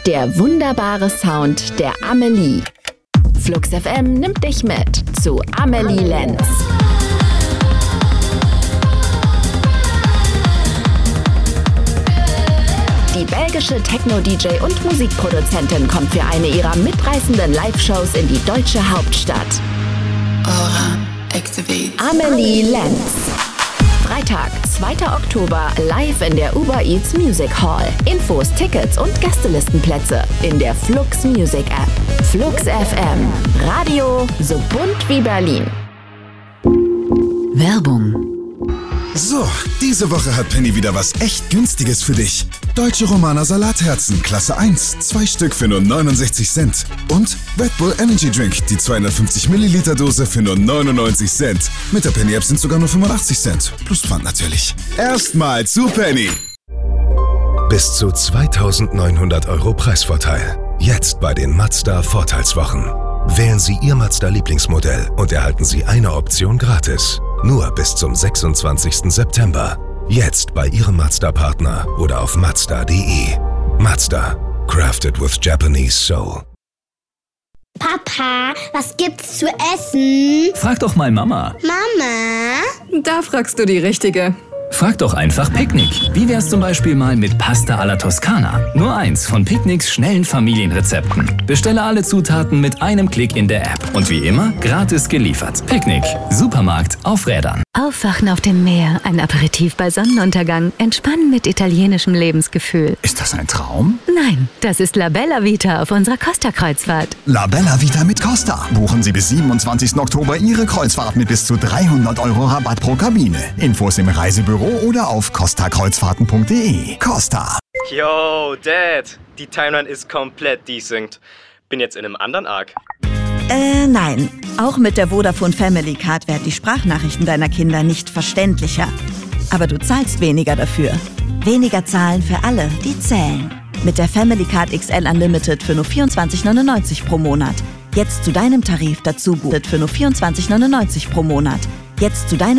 Der wunderbare Sound der Amelie. Flux FM nimmt dich mit zu Amelie Lenz. Die belgische Techno-DJ und Musikproduzentin kommt für eine ihrer mitreißenden Live-Shows in die deutsche Hauptstadt. Amelie Lenz. Freitag, 2. Oktober, live in der Uber Eats Music Hall. Infos, Tickets und Gästelistenplätze in der Flux Music App. Flux FM. Radio so bunt wie Berlin. Werbung. So, diese Woche hat Penny wieder was echt Günstiges für dich. Deutsche Romaner Salatherzen, Klasse 1, 2 Stück für nur 69 Cent. Und Red Bull Energy Drink, die 250 Milliliter Dose für nur 99 Cent. Mit der Penny App sind sogar nur 85 Cent. Plus Pfand natürlich. Erstmal zu Penny. Bis zu 2.900 € Preisvorteil. Jetzt bei den Mazda Vorteilswochen. Wählen Sie Ihr Mazda-Lieblingsmodell und erhalten Sie eine Option gratis. Nur bis zum 26. September. Jetzt bei Ihrem Mazda-Partner oder auf Mazda.de. Mazda. Crafted with Japanese soul. Papa, was gibt's zu essen? Frag doch mal Mama. Mama? Da fragst du die Richtige. Frag doch einfach Picknick. Wie wär's zum Beispiel mal mit Pasta alla Toskana? Nur eins von Picknicks schnellen Familienrezepten. Bestelle alle Zutaten mit einem Klick in der App. Und wie immer, gratis geliefert. Picknick. Supermarkt auf Rädern. Aufwachen auf dem Meer, ein Aperitif bei Sonnenuntergang, entspannen mit italienischem Lebensgefühl. Ist das ein Traum? Nein, das ist La Bella Vita auf unserer Costa-Kreuzfahrt. La Bella Vita mit Costa. Buchen Sie bis 27. Oktober Ihre Kreuzfahrt mit bis zu 300 € Rabatt pro Kabine. Infos im Reisebüro oder auf costakreuzfahrten.de. Costa. Yo, Dad, die Timeline ist komplett desynced. Bin jetzt in einem anderen Arc. Nein. Auch mit der Vodafone Family Card werden die Sprachnachrichten deiner Kinder nicht verständlicher. Aber du zahlst weniger dafür. Weniger zahlen für alle, die zählen. Mit der Family Card XL Unlimited für nur 24,99 € pro Monat. Jetzt zu deinem Tarif dazu bucht für nur 24,99 € pro Monat. Jetzt zu deinem